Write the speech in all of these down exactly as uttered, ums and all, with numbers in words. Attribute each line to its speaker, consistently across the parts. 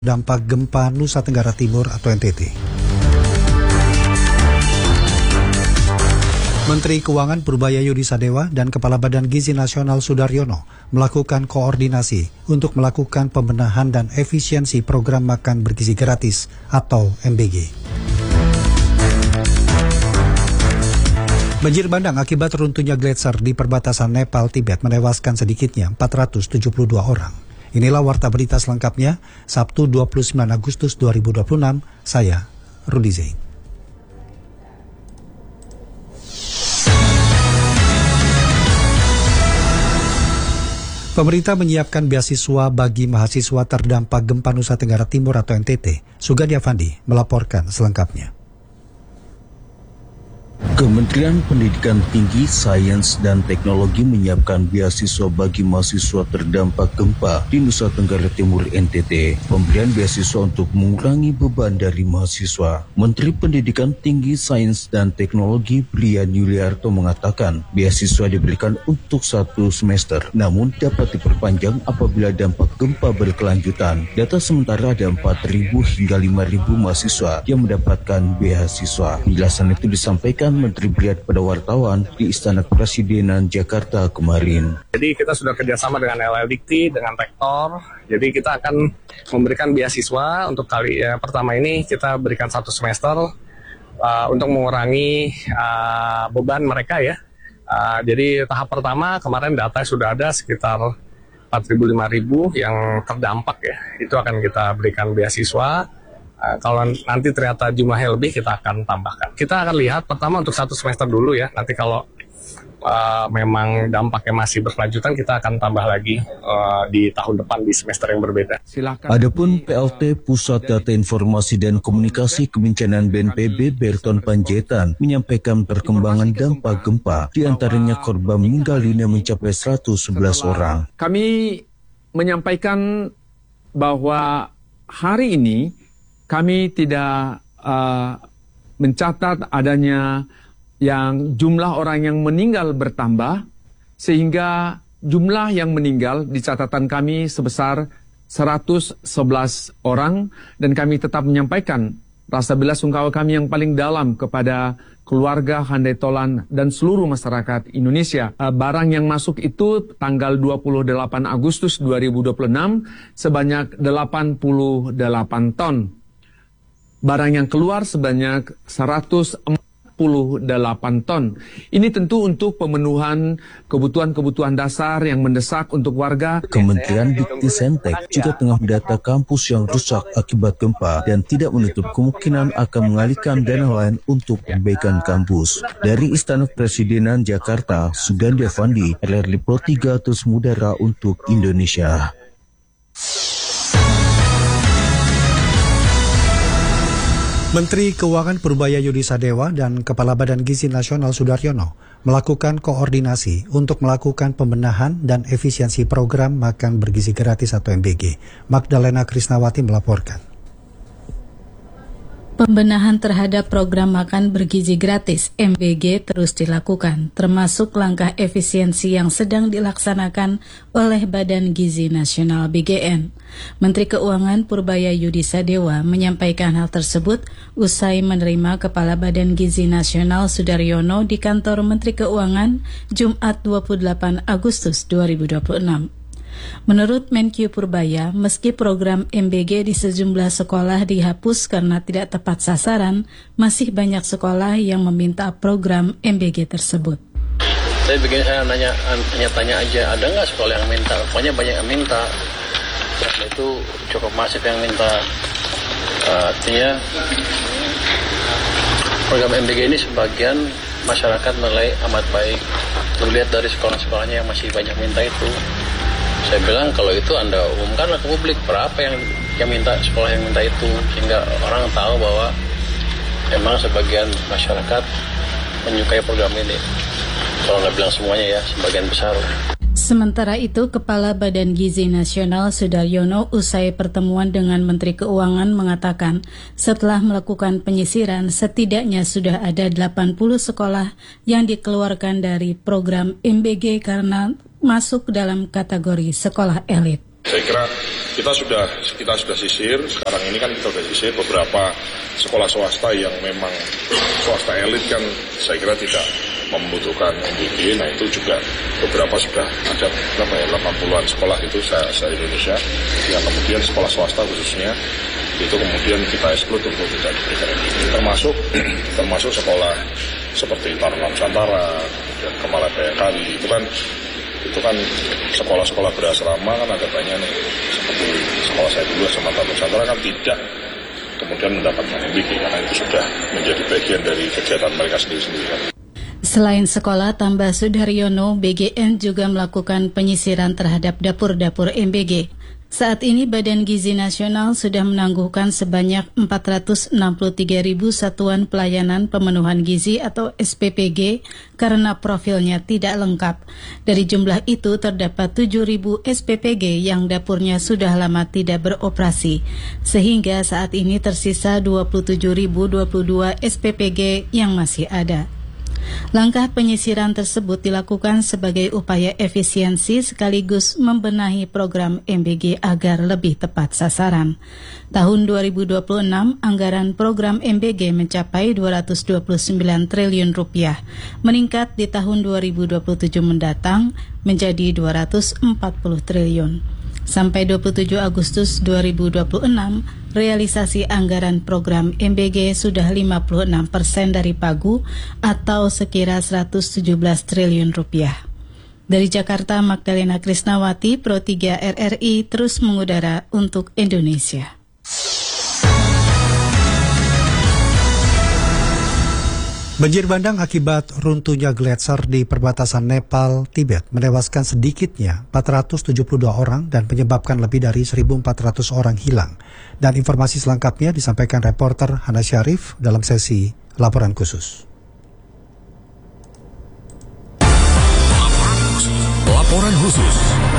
Speaker 1: dampak gempa Nusa Tenggara Timur atau N T T. Menteri Keuangan Purbaya Yudi Sadewa dan Kepala Badan Gizi Nasional Sudaryono melakukan koordinasi untuk melakukan pembenahan dan efisiensi program makan bergizi gratis atau M B G. Banjir bandang akibat runtuhnya gletser di perbatasan Nepal-Tibet menewaskan sedikitnya empat ratus tujuh puluh dua orang. Inilah warta berita selengkapnya, Sabtu dua puluh sembilan Agustus dua ribu dua puluh enam, saya Rudi Zain. Pemerintah menyiapkan beasiswa bagi mahasiswa terdampak gempa Nusa Tenggara Timur atau N T T. Sugandi Avandi melaporkan selengkapnya.
Speaker 2: Kementerian Pendidikan Tinggi, Sains, dan Teknologi menyiapkan beasiswa bagi mahasiswa terdampak gempa di Nusa Tenggara Timur N T T. Pemberian beasiswa untuk mengurangi beban dari mahasiswa. Menteri Pendidikan Tinggi, Sains, dan Teknologi Brian Yuliarto mengatakan beasiswa diberikan untuk satu semester, namun dapat diperpanjang apabila dampak gempa berkelanjutan. Data sementara ada empat ribu hingga lima ribu mahasiswa yang mendapatkan beasiswa. Penjelasan itu disampaikan Menteri Briat pada wartawan di Istana Kepresidenan Jakarta kemarin.
Speaker 3: Jadi kita sudah kerjasama dengan L L Dikti, dengan Rektor. Jadi kita akan memberikan beasiswa untuk kali ya, pertama ini kita berikan satu semester uh, untuk mengurangi uh, beban mereka ya. Uh, jadi tahap pertama kemarin data sudah ada sekitar empat ribu lima ribu yang terdampak ya. Itu akan kita berikan beasiswa. Uh, kalau nanti ternyata jumlahnya lebih, kita akan tambahkan. Kita akan lihat pertama untuk satu semester dulu ya. Nanti kalau uh, memang dampaknya masih berkelanjutan, kita akan tambah lagi uh, di tahun depan di semester yang berbeda.
Speaker 2: Silakan. Adapun P L T Pusat Data Informasi dan Komunikasi Kebencanaan B N P B Berton Panjaitan menyampaikan perkembangan dampak gempa. Di antaranya korban meninggal dunia mencapai seratus sebelas orang.
Speaker 4: Kami menyampaikan bahwa hari ini kami tidak uh, mencatat adanya yang jumlah orang yang meninggal bertambah, sehingga jumlah yang meninggal di catatan kami sebesar seratus sebelas orang, dan kami tetap menyampaikan rasa bela sungkawa kami yang paling dalam kepada keluarga Handai Tolan dan seluruh masyarakat Indonesia. Uh, barang yang masuk itu tanggal dua puluh delapan Agustus dua ribu dua puluh enam sebanyak delapan puluh delapan ton. Barang yang keluar sebanyak seratus empat puluh delapan ton. Ini tentu untuk pemenuhan kebutuhan-kebutuhan dasar yang mendesak untuk warga.
Speaker 2: Kementerian Dikti-Sentek juga tengah mendata kampus yang rusak akibat gempa dan tidak menutup kemungkinan akan mengalihkan dana lain untuk perbaikan kampus. Dari Istana Kepresidenan Jakarta, Sugandi Avandi, R R I Pro tiga Terus Mudara untuk Indonesia.
Speaker 1: Menteri Keuangan Purbaya Yudi Sadewa dan Kepala Badan Gizi Nasional Sudaryono melakukan koordinasi untuk melakukan pembenahan dan efisiensi program makan bergizi gratis atau M B G. Magdalena Krisnawati melaporkan.
Speaker 5: Pembenahan terhadap program makan bergizi gratis M B G terus dilakukan, termasuk langkah efisiensi yang sedang dilaksanakan oleh Badan Gizi Nasional B G N. Menteri Keuangan Purbaya Yudi Sadewa menyampaikan hal tersebut usai menerima Kepala Badan Gizi Nasional Sudaryono di kantor Menteri Keuangan Jumat dua puluh delapan Agustus dua ribu dua puluh enam. Menurut Menkyu Purbaya, meski program M B G di sejumlah sekolah dihapus karena tidak tepat sasaran, masih banyak sekolah yang meminta program M B G tersebut.
Speaker 6: Saya bikin saya nanya, nanya tanya aja, ada nggak sekolah yang minta? Pokoknya banyak yang minta. Karena itu cukup masif yang minta. Uh, artinya program M B G ini sebagian masyarakat menilai amat baik. Terlihat dari sekolah-sekolahnya yang masih banyak minta itu. Saya bilang kalau itu Anda umumkanlah ke publik berapa yang yang minta, sekolah yang minta itu, sehingga orang tahu bahwa memang sebagian masyarakat menyukai program ini. Kalau nggak bilang semuanya ya, sebagian besar.
Speaker 5: Sementara itu, Kepala Badan Gizi Nasional Sudaryono usai pertemuan dengan Menteri Keuangan mengatakan setelah melakukan penyisiran setidaknya sudah ada delapan puluh sekolah yang dikeluarkan dari program M B G karena masuk dalam kategori sekolah elit.
Speaker 7: Saya kira kita sudah kita sudah sisir, sekarang ini kan kita sudah sisir beberapa sekolah swasta yang memang swasta elit kan saya kira tidak membutuhkan M B G. Nah itu juga beberapa sudah ada berapa ya, delapan puluhan sekolah itu se-Indonesia yang kemudian sekolah swasta khususnya itu kemudian kita eksklud untuk tidak diberikan M B G. Termasuk termasuk sekolah seperti Taruna Nusantara, kemudian Kemalapaya Kali, itu kan itu kan sekolah-sekolah berasrama kan ada banyak nih, seperti sekolah saya dulu sama Taruna Nusantara kan tidak kemudian mendapatkan M B G karena itu sudah menjadi bagian dari kegiatan mereka sendiri-sendiri.
Speaker 5: Selain sekolah, tambah Sudaryono, B G N juga melakukan penyisiran terhadap dapur-dapur M B G. Saat ini Badan Gizi Nasional sudah menangguhkan sebanyak empat ratus enam puluh tiga ribu satuan pelayanan pemenuhan gizi atau S P P G karena profilnya tidak lengkap. Dari jumlah itu terdapat tujuh ribu S P P G yang dapurnya sudah lama tidak beroperasi, sehingga saat ini tersisa dua puluh tujuh ribu dua puluh dua S P P G yang masih ada. Langkah penyisiran tersebut dilakukan sebagai upaya efisiensi sekaligus membenahi program M B G agar lebih tepat sasaran. Tahun dua ribu dua puluh enam, anggaran program M B G mencapai dua ratus dua puluh sembilan triliun rupiah, meningkat di tahun dua ribu dua puluh tujuh mendatang menjadi dua ratus empat puluh triliun. Sampai dua puluh tujuh Agustus dua ribu dua puluh enam, realisasi anggaran program M B G sudah lima puluh enam persen dari pagu atau sekira seratus tujuh belas triliun rupiah. Dari Jakarta, Magdalena Krisnawati, Pro tiga R R I terus mengudara untuk Indonesia.
Speaker 1: Banjir bandang akibat runtuhnya gletser di perbatasan Nepal, Tibet menewaskan sedikitnya empat ratus tujuh puluh dua orang dan menyebabkan lebih dari seribu empat ratus orang hilang. Dan informasi selengkapnya disampaikan reporter Hana Syarif dalam sesi laporan khusus.
Speaker 8: Laporan khusus.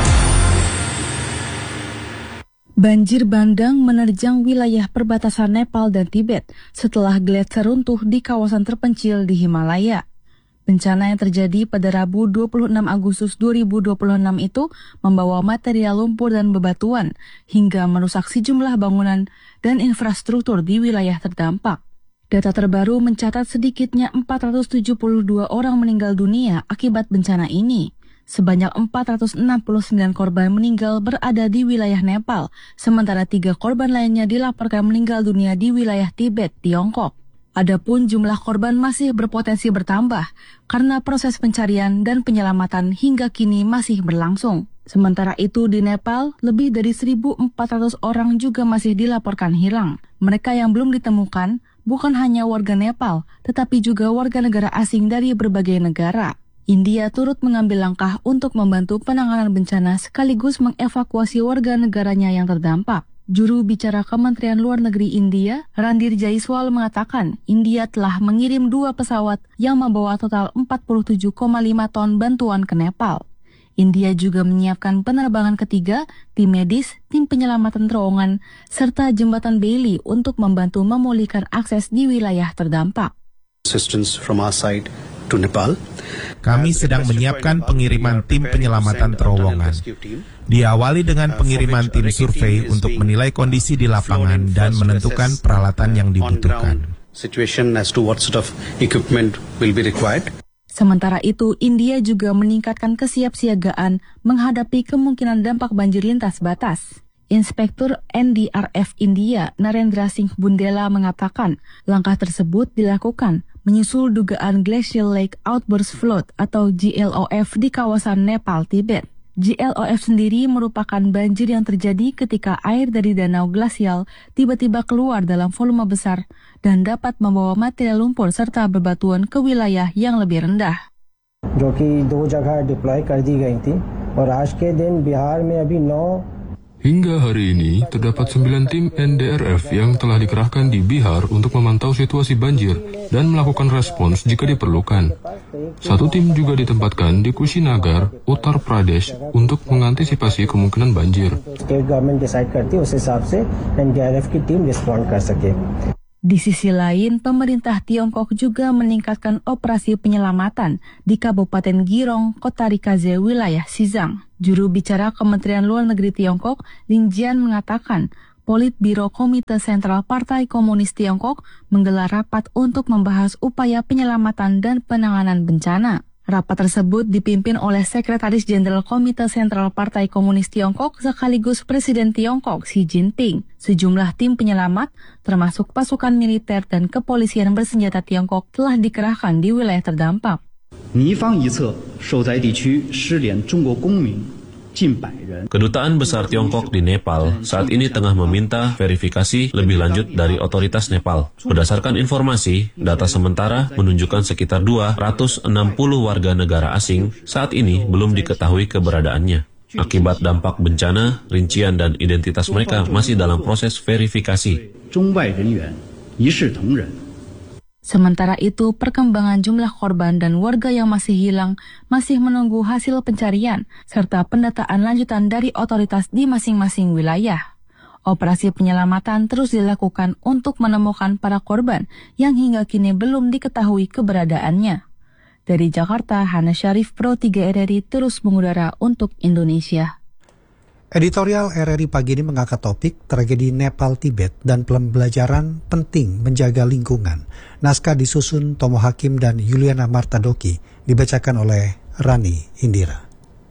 Speaker 9: Banjir bandang menerjang wilayah perbatasan Nepal dan Tibet setelah gletser runtuh di kawasan terpencil di Himalaya. Bencana yang terjadi pada Rabu dua puluh enam Agustus dua ribu dua puluh enam itu membawa material lumpur dan bebatuan hingga merusak sejumlah bangunan dan infrastruktur di wilayah terdampak. Data terbaru mencatat sedikitnya empat ratus tujuh puluh dua orang meninggal dunia akibat bencana ini. Sebanyak empat ratus enam puluh sembilan korban meninggal berada di wilayah Nepal, sementara tiga korban lainnya dilaporkan meninggal dunia di wilayah Tibet, Tiongkok. Adapun jumlah korban masih berpotensi bertambah karena proses pencarian dan penyelamatan hingga kini masih berlangsung. Sementara itu di Nepal, lebih dari seribu empat ratus orang juga masih dilaporkan hilang. Mereka yang belum ditemukan bukan hanya warga Nepal, tetapi juga warga negara asing dari berbagai negara. India turut mengambil langkah untuk membantu penanganan bencana sekaligus mengevakuasi warga negaranya yang terdampak. Juru bicara Kementerian Luar Negeri India, Randir Jaiswal mengatakan India telah mengirim dua pesawat yang membawa total empat puluh tujuh koma lima ton bantuan ke Nepal. India juga menyiapkan penerbangan ketiga, tim medis, tim penyelamatan terowongan, serta jembatan Bailey untuk membantu memulihkan akses di wilayah terdampak.
Speaker 10: Assistance from our side to Nepal.
Speaker 11: Kami sedang menyiapkan pengiriman tim penyelamatan terowongan. Diawali dengan pengiriman tim survei untuk menilai kondisi di lapangan dan menentukan peralatan yang dibutuhkan.
Speaker 9: Sementara itu, India juga meningkatkan kesiapsiagaan menghadapi kemungkinan dampak banjir lintas batas. Inspektur N D R F India, Narendra Singh Bundela mengatakan langkah tersebut dilakukan menyusul dugaan Glacial Lake Outburst Flood atau G L O F di kawasan Nepal, Tibet. G L O F sendiri merupakan banjir yang terjadi ketika air dari danau glasial tiba-tiba keluar dalam volume besar dan dapat membawa material lumpur serta bebatuan ke wilayah yang lebih rendah.
Speaker 12: जो कि दो जगह डिप्लॉय कर दी गई थी और आज के दिन बिहार में अभी नौ
Speaker 13: Hingga hari ini, terdapat sembilan tim N D R F yang telah dikerahkan di Bihar untuk memantau situasi banjir dan melakukan respons jika diperlukan. Satu tim juga ditempatkan di Kushinagar, Uttar Pradesh untuk mengantisipasi kemungkinan banjir.
Speaker 9: Di sisi lain, pemerintah Tiongkok juga meningkatkan operasi penyelamatan di Kabupaten Girong, Kota Rikaze, wilayah Xizang. Juru bicara Kementerian Luar Negeri Tiongkok, Lin Jian, mengatakan Politbiro Komite Sentral Partai Komunis Tiongkok menggelar rapat untuk membahas upaya penyelamatan dan penanganan bencana. Rapat tersebut dipimpin oleh Sekretaris Jenderal Komite Sentral Partai Komunis Tiongkok sekaligus Presiden Tiongkok Xi Jinping. Sejumlah tim penyelamat, termasuk pasukan militer dan kepolisian bersenjata Tiongkok telah dikerahkan di wilayah terdampak.
Speaker 10: 尼方一侧受灾地区失联中国公民
Speaker 14: Kedutaan Besar Tiongkok di Nepal saat ini tengah meminta verifikasi lebih lanjut dari otoritas Nepal. Berdasarkan informasi, data sementara menunjukkan sekitar dua ratus enam puluh warga negara asing saat ini belum diketahui keberadaannya. Akibat dampak bencana, rincian dan identitas mereka masih dalam proses verifikasi.
Speaker 9: Sementara itu, perkembangan jumlah korban dan warga yang masih hilang masih menunggu hasil pencarian serta pendataan lanjutan dari otoritas di masing-masing wilayah. Operasi penyelamatan terus dilakukan untuk menemukan para korban yang hingga kini belum diketahui keberadaannya. Dari Jakarta, Hana Syarif, Pro tiga R R I terus mengudara untuk Indonesia.
Speaker 1: Editorial R R I pagi ini mengangkat topik tragedi Nepal Tibet dan pembelajaran penting menjaga lingkungan. Naskah disusun Tomo Hakim dan Yuliana Martadoki, dibacakan oleh Rani Indira.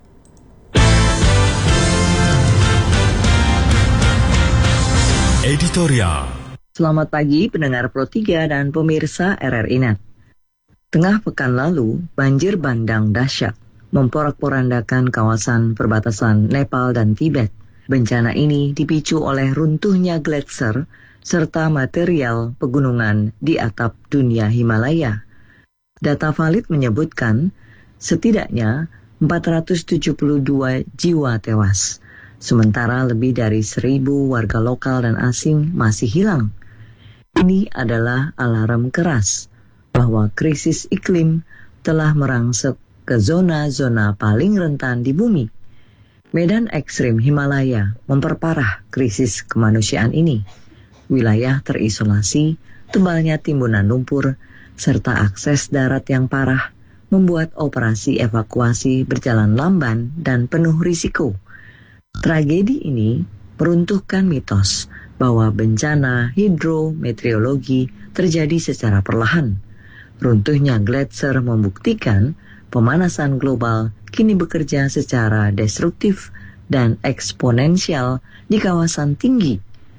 Speaker 8: Editorial.
Speaker 15: Selamat pagi pendengar Pro tiga dan pemirsa R R I Net. Tengah pekan lalu, banjir bandang dahsyat memporak-porandakan kawasan perbatasan Nepal dan Tibet. Bencana ini dipicu oleh runtuhnya gletser serta material pegunungan di atap dunia Himalaya. Data valid menyebutkan setidaknya empat ratus tujuh puluh dua jiwa tewas, sementara lebih dari seribu warga lokal dan asing masih hilang. Ini adalah alarm keras bahwa krisis iklim telah merangsek ke zona-zona paling rentan di bumi. Medan ekstrim Himalaya memperparah krisis kemanusiaan ini. Wilayah terisolasi, tebalnya timbunan lumpur, serta akses darat yang parah membuat operasi evakuasi berjalan lamban dan penuh risiko. Tragedi ini meruntuhkan mitos bahwa bencana hidrometeorologi terjadi secara perlahan. Runtuhnya gletser membuktikan pemanasan global kini bekerja secara destruktif dan eksponensial di kawasan tinggi.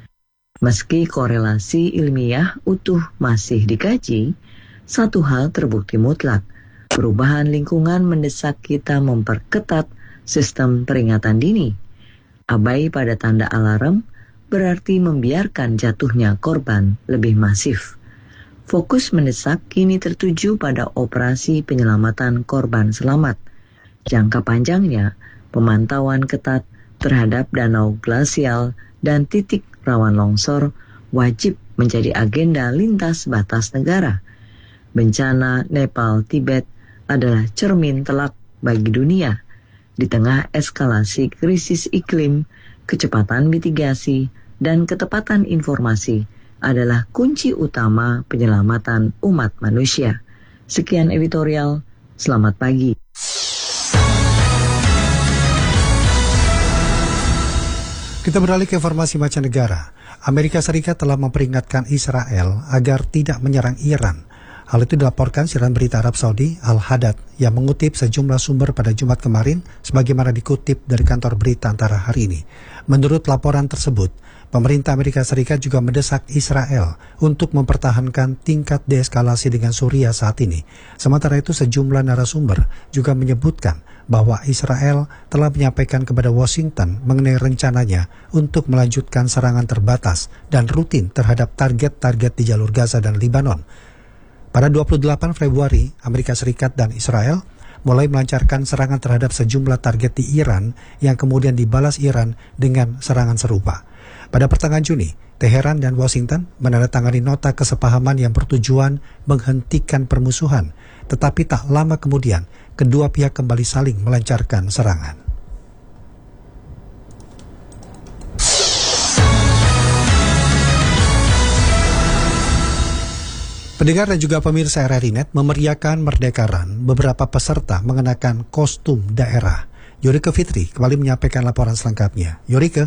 Speaker 15: Meski korelasi ilmiah utuh masih dikaji, satu hal terbukti mutlak. Perubahan lingkungan mendesak kita memperketat sistem peringatan dini. Abai pada tanda alarm berarti membiarkan jatuhnya korban lebih masif. Fokus mendesak kini tertuju pada operasi penyelamatan korban selamat. Jangka panjangnya, pemantauan ketat terhadap danau glasial dan titik rawan longsor wajib menjadi agenda lintas batas negara. Bencana Nepal Tibet adalah cermin telak bagi dunia. Di tengah eskalasi krisis iklim, kecepatan mitigasi, dan ketepatan informasi adalah kunci utama penyelamatan umat manusia. Sekian editorial, selamat pagi.
Speaker 1: Kita beralih ke informasi mancanegara. Amerika Serikat telah memperingatkan Israel agar tidak menyerang Iran. Hal itu dilaporkan siaran berita Arab Saudi Al-Hadad yang mengutip sejumlah sumber pada Jumat kemarin sebagaimana dikutip dari kantor berita Antara hari ini. Menurut laporan tersebut, pemerintah Amerika Serikat juga mendesak Israel untuk mempertahankan tingkat deeskalasi dengan Suriah saat ini. Sementara itu sejumlah narasumber juga menyebutkan bahwa Israel telah menyampaikan kepada Washington mengenai rencananya untuk melanjutkan serangan terbatas dan rutin terhadap target-target di jalur Gaza dan Libanon. Pada dua puluh delapan Februari, Amerika Serikat dan Israel mulai melancarkan serangan terhadap sejumlah target di Iran yang kemudian dibalas Iran dengan serangan serupa. Pada pertengahan Juni, Teheran dan Washington menandatangani nota kesepahaman yang bertujuan menghentikan permusuhan, tetapi tak lama kemudian kedua pihak kembali saling melancarkan serangan. Pendengar dan juga pemirsa R R I Net memeriahkan Merdeka Run. Beberapa peserta mengenakan kostum daerah. Yorike Fitri kembali menyampaikan laporan selengkapnya. Yorike.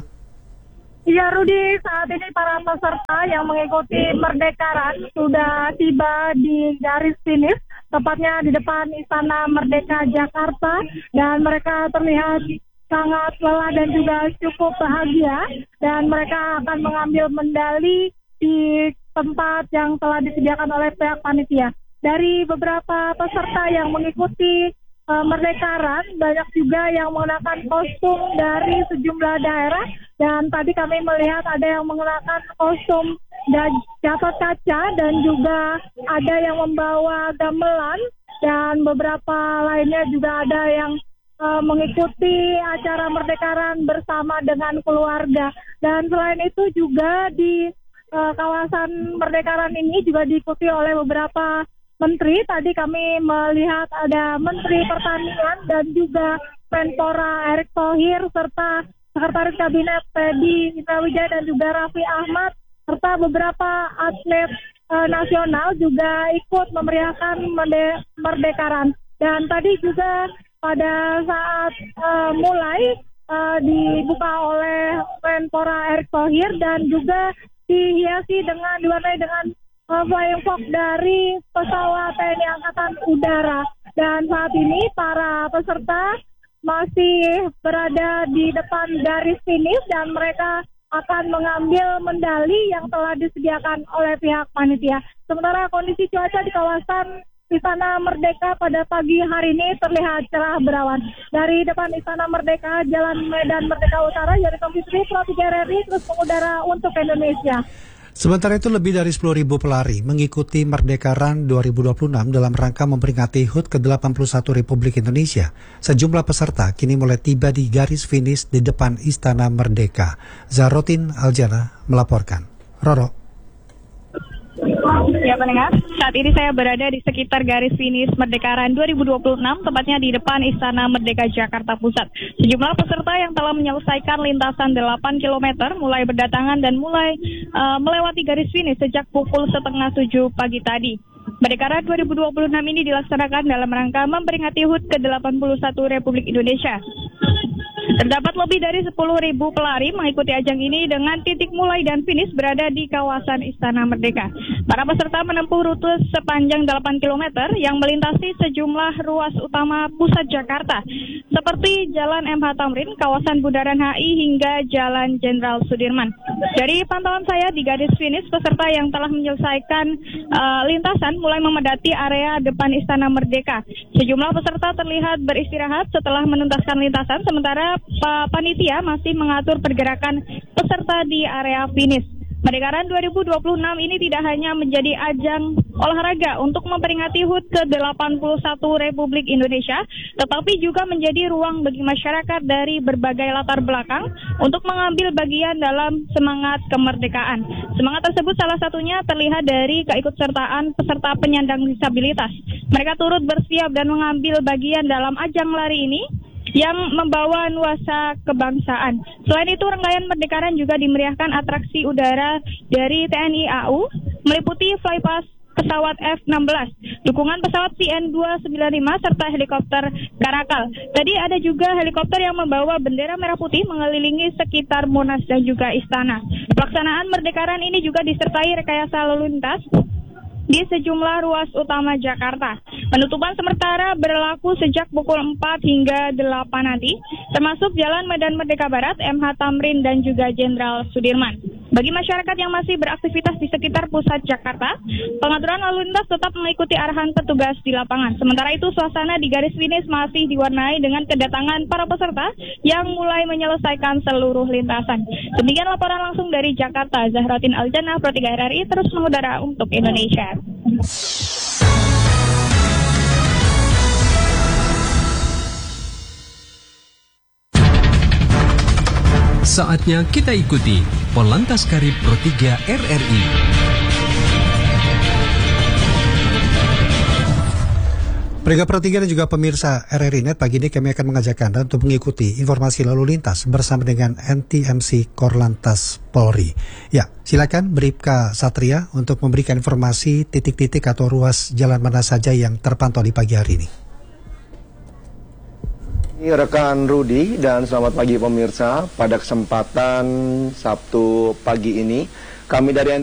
Speaker 16: Ya Rudi, saat ini para peserta yang mengikuti Merdeka Run sudah tiba di garis finish, tepatnya di depan Istana Merdeka Jakarta, dan mereka terlihat sangat lelah dan juga cukup bahagia, dan mereka akan mengambil medali di tempat yang telah disediakan oleh pihak panitia. Dari beberapa peserta yang mengikuti uh, Merdeka Run, banyak juga yang mengenakan kostum dari sejumlah daerah, dan tadi kami melihat ada yang mengenakan kostum dan Gatot Kaca, dan juga ada yang membawa gamelan, dan beberapa lainnya juga ada yang uh, mengikuti acara Merdeka Run bersama dengan keluarga. Dan selain itu juga di uh, kawasan Merdeka Run ini juga diikuti oleh beberapa menteri. Tadi kami melihat ada Menteri Pertanian dan juga Menpora Erick Thohir, serta Sekretaris Kabinet Teddy Indrawijaya dan juga Raffi Ahmad, serta beberapa atlet uh, nasional juga ikut memeriahkan merde- Merdeka Run. Dan tadi juga pada saat uh, mulai uh, dibuka oleh Menpora Erick Thohir dan juga dihiasi dengan diwarnai dengan uh, flying fox dari pesawat T N I Angkatan Udara. Dan saat ini para peserta masih berada di depan garis finish dan mereka akan mengambil medali yang telah disediakan oleh pihak panitia. Sementara kondisi cuaca di kawasan Istana Merdeka pada pagi hari ini terlihat cerah berawan. Dari depan Istana Merdeka, Jalan Medan Merdeka Utara, Yorike Fitri, Pro tiga R R I, terus mengudara untuk Indonesia.
Speaker 1: Sementara itu lebih dari sepuluh ribu pelari mengikuti Merdeka Run dua ribu dua puluh enam dalam rangka memperingati H U T ke delapan puluh satu Republik Indonesia. Sejumlah peserta kini mulai tiba di garis finish di depan Istana Merdeka. Zahrotin Aljana melaporkan. Roro.
Speaker 17: Ya pendengar, saat ini saya berada di sekitar garis finish Merdeka Run dua ribu dua puluh enam, tepatnya di depan Istana Merdeka Jakarta Pusat. Sejumlah peserta yang telah menyelesaikan lintasan delapan kilometer mulai berdatangan dan mulai uh, melewati garis finish sejak pukul setengah tujuh pagi tadi. Merdeka Run dua ribu dua puluh enam ini dilaksanakan dalam rangka memperingati H U T ke delapan puluh satu Republik Indonesia. Terdapat lebih dari sepuluh ribu pelari mengikuti ajang ini dengan titik mulai dan finish berada di kawasan Istana Merdeka. Para peserta menempuh rute sepanjang delapan kilometer yang melintasi sejumlah ruas utama pusat Jakarta, seperti Jalan M H Tamrin, kawasan Bundaran H I, hingga Jalan Jenderal Sudirman. Dari pantauan saya di garis finish, peserta yang telah menyelesaikan uh, lintasan mulai memadati area depan Istana Merdeka. Sejumlah peserta terlihat beristirahat setelah menuntaskan lintasan, sementara panitia masih mengatur pergerakan peserta di area finish. Merdeka Run dua ribu dua puluh enam ini tidak hanya menjadi ajang olahraga untuk memperingati H U T ke delapan puluh satu Republik Indonesia, tetapi juga menjadi ruang bagi masyarakat dari berbagai latar belakang untuk mengambil bagian dalam semangat kemerdekaan. Semangat tersebut salah satunya terlihat dari keikutsertaan peserta penyandang disabilitas. Mereka turut bersiap dan mengambil bagian dalam ajang lari ini yang membawa nuansa kebangsaan. Selain itu, rangkaian Merdeka Run juga dimeriahkan atraksi udara dari T N I A U, meliputi flypass pesawat F enam belas, dukungan pesawat C N dua sembilan lima, serta helikopter Karakal. Tadi ada juga helikopter yang membawa bendera merah putih mengelilingi sekitar Monas dan juga Istana. Pelaksanaan Merdeka Run ini juga disertai rekayasa lalu lintas di sejumlah ruas utama Jakarta. Penutupan sementara berlaku sejak pukul empat hingga delapan nanti, termasuk Jalan Medan Merdeka Barat, M H Tamrin, dan juga Jenderal Sudirman. Bagi masyarakat yang masih beraktivitas di sekitar pusat Jakarta, pengaturan lalu lintas tetap mengikuti arahan petugas di lapangan. Sementara itu, suasana di garis finish masih diwarnai dengan kedatangan para peserta yang mulai menyelesaikan seluruh lintasan. Demikian laporan langsung dari Jakarta. Zahrotin Aljana, Pro tiga R R I, terus mengudara untuk Indonesia.
Speaker 8: Saatnya kita ikuti Polantas Karib Pro tiga R R I.
Speaker 1: Pendengar Pro tiga dan juga pemirsa R R I Net, pagi ini kami akan mengajak Anda untuk mengikuti informasi lalu lintas bersama dengan N T M C Korlantas Polri. Ya, silakan Bribka Satria untuk memberikan informasi titik-titik atau ruas jalan mana saja yang terpantau di pagi hari ini.
Speaker 18: Rekan Rudi dan selamat pagi pemirsa. Pada kesempatan Sabtu pagi ini, kami dari